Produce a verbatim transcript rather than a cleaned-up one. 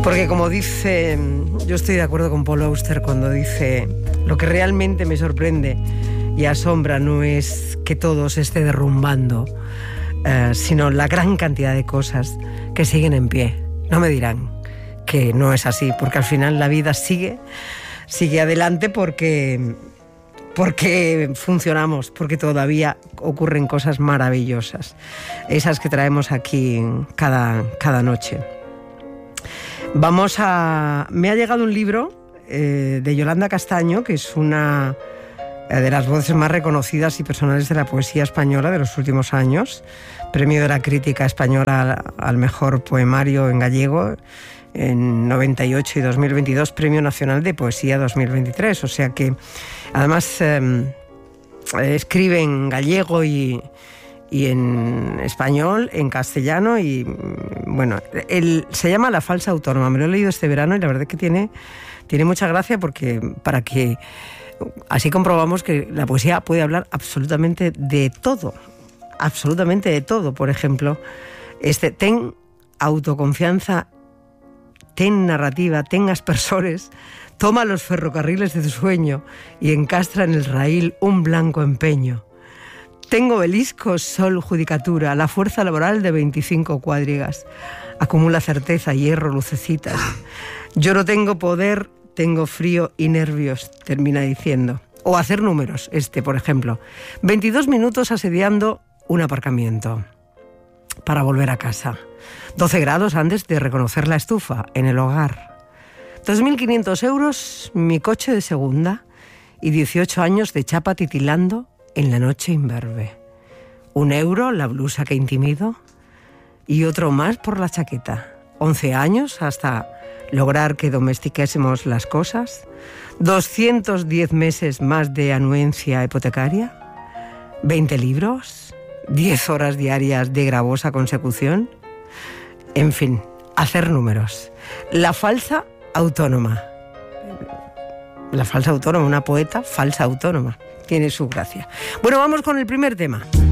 Porque como dice, yo estoy de acuerdo con Paul Auster cuando dice, lo que realmente me sorprende y asombra no es que todo se esté derrumbando, eh, sino la gran cantidad de cosas que siguen en pie. No me dirán que no es así, porque al final la vida sigue, sigue adelante porque, porque funcionamos, porque todavía ocurren cosas maravillosas, esas que traemos aquí cada, cada noche. Vamos a... Me ha llegado un libro eh, de Yolanda Castaño, que es una de las voces más reconocidas y personales de la poesía española de los últimos años, premio de la crítica española al mejor poemario en gallego en noventa y ocho y dos mil veintidós, Premio Nacional de Poesía dos mil veintitrés. O sea que además eh, escribe en gallego y... y en español, en castellano y, bueno, él se llama La falsa autónoma. Me lo he leído este verano y la verdad es que tiene, tiene mucha gracia porque para que así comprobamos que la poesía puede hablar absolutamente de todo, absolutamente de todo. Por ejemplo, este, ten autoconfianza, ten narrativa, ten aspersores, toma los ferrocarriles de tu sueño y encastra en el raíl un blanco empeño. Tengo obeliscos, sol, judicatura, la fuerza laboral de veinticinco cuadrigas. Acumula certeza, hierro, lucecitas. Yo no tengo poder, tengo frío y nervios, termina diciendo. O hacer números, este, por ejemplo. veintidós minutos asediando un aparcamiento para volver a casa. doce grados antes de reconocer la estufa en el hogar. dos mil quinientos euros mi coche de segunda y dieciocho años de chapa titilando en la noche imberbe. Un euro la blusa que intimido y otro más por la chaqueta. once años hasta lograr que domestiquésemos las cosas. doscientos diez meses más de anuencia hipotecaria. veinte libros. diez horas diarias de gravosa consecución. En fin, hacer números. La falsa autónoma. La falsa autónoma, una poeta falsa autónoma. Tiene su gracia. Bueno, vamos con el primer tema.